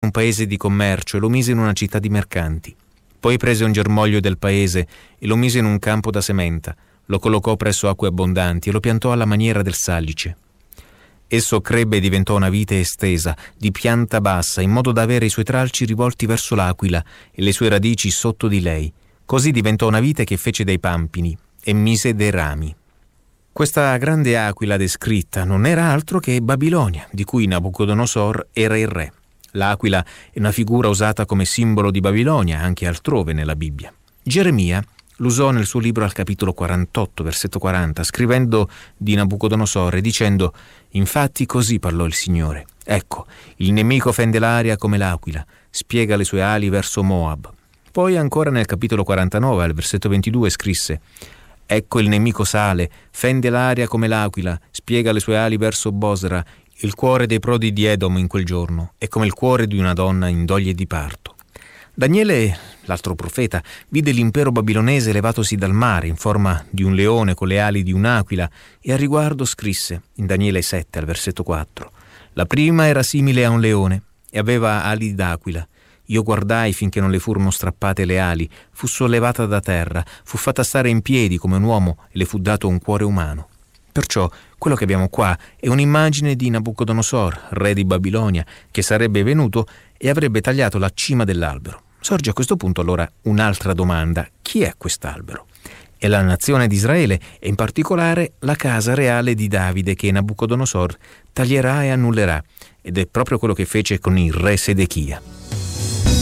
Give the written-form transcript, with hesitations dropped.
un paese di commercio e lo mise in una città di mercanti. Poi prese un germoglio del paese e lo mise in un campo da sementa, lo collocò presso acque abbondanti e lo piantò alla maniera del salice. Esso crebbe e diventò una vite estesa, di pianta bassa, in modo da avere i suoi tralci rivolti verso l'aquila e le sue radici sotto di lei. Così diventò una vite che fece dei pampini e mise dei rami. Questa grande aquila descritta non era altro che Babilonia, di cui Nabucodonosor era il re. L'aquila è una figura usata come simbolo di Babilonia anche altrove nella Bibbia. Geremia l'usò nel suo libro al capitolo 48, versetto 40, scrivendo di Nabucodonosor e dicendo: «Infatti così parlò il Signore. Ecco, il nemico fende l'aria come l'aquila, spiega le sue ali verso Moab». Poi ancora nel capitolo 49, al versetto 22, scrisse: «Ecco il nemico sale, fende l'aria come l'aquila, spiega le sue ali verso Bosra. Il cuore dei prodi di Edom in quel giorno è come il cuore di una donna in doglie di parto». Daniele, l'altro profeta, vide l'impero babilonese levatosi dal mare in forma di un leone con le ali di un'aquila e a riguardo scrisse in Daniele 7 al versetto 4: «La prima era simile a un leone e aveva ali d'aquila. Io guardai finché non le furono strappate le ali, fu sollevata da terra, fu fatta stare in piedi come un uomo e le fu dato un cuore umano». Perciò quello che abbiamo qua è un'immagine di Nabucodonosor, re di Babilonia, che sarebbe venuto e avrebbe tagliato la cima dell'albero. Sorge a questo punto allora un'altra domanda: chi è quest'albero? È la nazione di Israele e in particolare la casa reale di Davide che Nabucodonosor taglierà e annullerà, ed è proprio quello che fece con il re Sedechia.